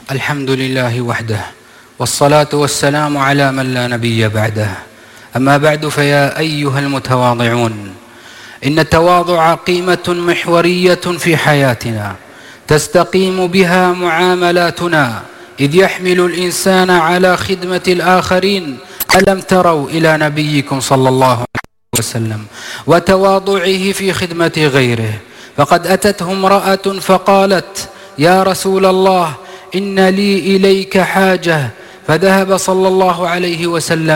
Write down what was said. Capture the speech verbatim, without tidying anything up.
الحمد لله وحده، والصلاة والسلام على من لا نبي بعده. أما بعد، فيا أيها المتواضعون، إن التواضع قيمة محورية في حياتنا تستقيم بها معاملاتنا، إذ يحمل الإنسان على خدمة الآخرين. ألم تروا إلى نبيكم صلى الله عليه وسلم وتواضعه في خدمة غيره؟ فقد أتته امرأة فقالت: يا رسول الله، إن لي إليك حاجة. فذهب صلى الله عليه وسلم